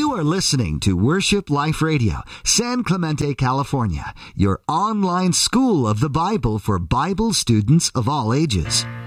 You are listening to Worship Life Radio, San Clemente, California, your online school of the Bible for Bible students of all ages.